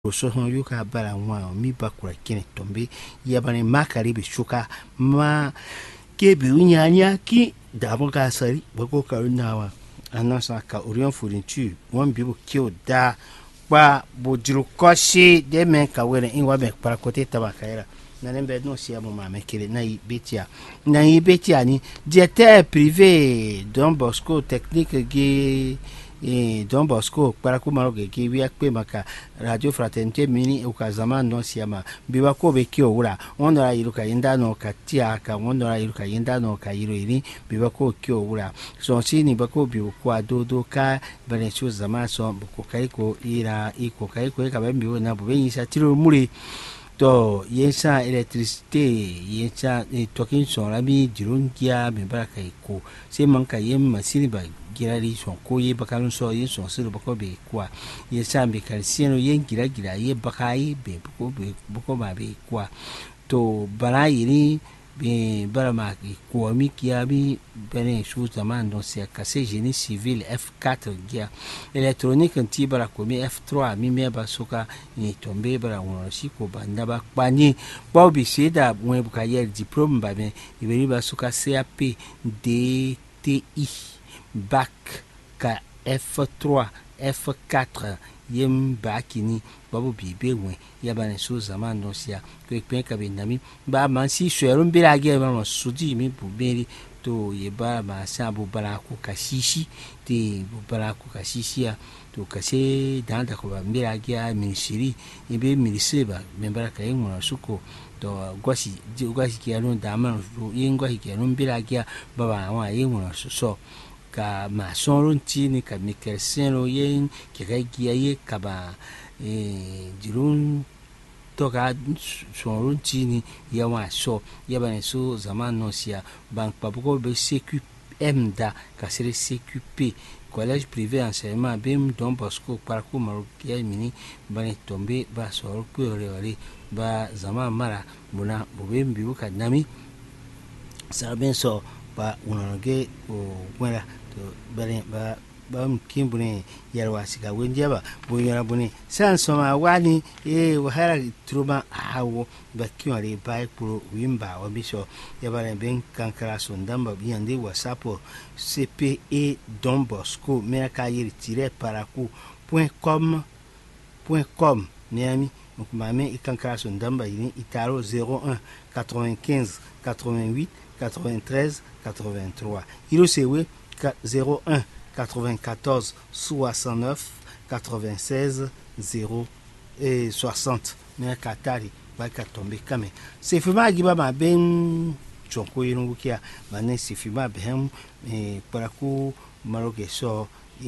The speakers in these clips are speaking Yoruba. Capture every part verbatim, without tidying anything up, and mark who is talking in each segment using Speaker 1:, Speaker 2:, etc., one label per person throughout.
Speaker 1: so hon yuka bala nwa mi bakura kene tombe yabane makari be shuka ma kebe unyanya ki dabo ka sari bako karunawa anasa ka orion fourniture won bibo kio da pa bojuru koshi de men ka wele inwa be para kote tabakaira na nembe no sia mo ma mekele na i betia na i betia ni diete privé Don Bosco technique gi e Don Bosco para kumaro ge ki wi akpe maka radio fraternité mini ukazama no siama biwa ko be ki owura wonora iruka yinda no katia ka wonora iruka yinda no ka yiro iri biwa ko ki owura so sini bako bi ko adodo ka bane chu zama so ko kai ko ira iko kai ko ka be biwo na bo be yisa tiro muri to yesa électricité yesa e tokin son rabi dirungia me baraka iko se manka yem masini ba girari son ko ye bakalun so yin son sir bako be kwa yesa be kalsino yen gira gira ye bakai be bako be bako ba be kwa to balayiri be barama ko mi kia bi bene sous zaman donc c'est cassé génie civil F quatre gia électronique anti bara ko mi F trois mi me ba soka ni tombe bara won si ko banda ba pani ba bi seda mwe buka yer diplôme ba ben iberi ba soka C A P D T I bac ka F trois F quatre yem bakini babu bibe wen yabane so zaman no sia ko ekpen ka benami ba man si swero mbira age ma sudi mi buberi to ye ba ma sa bu bala ko kashishi te bu bala ko kashishi ya to kase danda ko ba mbira age a ministry ibe ministry ba membara ka yin suko to gwasi gwasi ki anu da man yin gwasi ki anu mbira age ba ba wa yin so ka ma sonron tini ka mikelsen yen ki regia ye ka ba e dirun to ka sonron tini ya wa so ya ba ne so zaman no sia bank pabuko be C Q M da ka sere C Q P collège privé enseignement bim Don Bosco parcours marokia mini ba ne tombe ba so ko rewale ba zaman mara buna bobe mbiu ka nami sa ben so ba unoge o gwera to bale ba ba mkimbune yarwa sika wenjaba bonyara bune sansoma wani e wahara truma hawo ba kiwale ba pro wimba wa biso yabale ben kankara sondamba biande wasapo C P E Don Bosco meraka yiri tire paraku point com point com niami mame ikankara sondamba yini itaro zéro un quatre-vingt-quinze quatre-vingt-huit quatre-vingt-treize quatre-vingt-trois ilo sewe zéro un quatre-vingt-quatorze soixante-neuf quatre-vingt-seize zéro et soixante mais katari ba katombe kame se fima giba ma ben chonko yinu kia mane se fima behem e paraku maroke so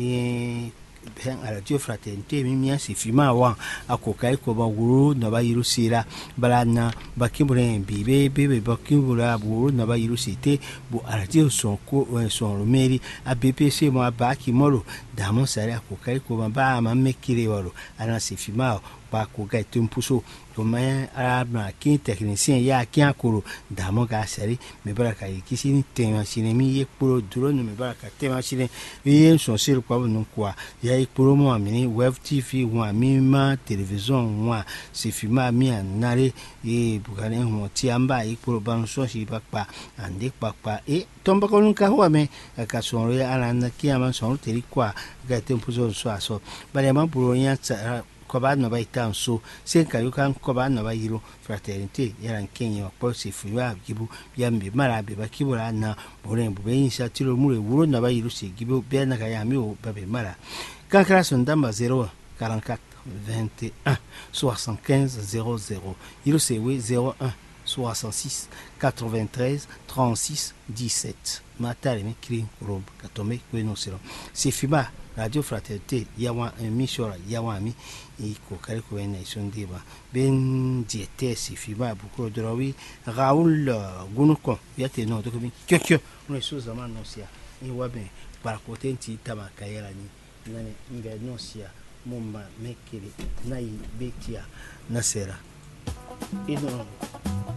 Speaker 1: e ben à la radio fraternité mi mia se fima wa akokai ko ba wuru na ba yiru sira balana bakimbre bibe bebe bakimbura wuru na ba yiru site bu à la radio son ko son romeri a B P C mo abaki molo damo sare akokai ko ba ma mekire woro ana se fima pa ko ga tempuso comme arabna ki technicien ya ki akoro damo ga sare me baraka kisi ni tema sinemi ye pro drone me baraka tema sine ye son sir kwa no kwa ya ikporo mo amini web T V wa mi ma television wa se fima mi anare e bugane ho ti amba ikporo ban so si papa ande papa e tomba ko nka ho me ka so ro ala na ki ama so teri kwa ga tempo so so aso bare ma buro nya ko ba no ba itan so se ka yu kan ko ba no ba yiro fraternité yaran kenya ko se fima gibu yambe mara be ba kibura na bore bu be insha tiro mure wuro na ba yiro se gibu be na ka ya mi o ba be mara kankara sondamba zéro un quarante-quatre vingt et un soixante-quinze zéro zéro ilo sewe zéro un soixante-six quatre-vingt-treize trente-six dix-sept matare me kri rob katome ko no sero se fima radio fraternité yawa emission yawa mi e ko kare ko ena isondeba ben diete se fima bukro drowi Raoul Gunukon yate no to ko mi kyo no so zaman no sia e wabe para potenti tama kayela ni nane mbe no sia mumba mekele nai betia nasera ino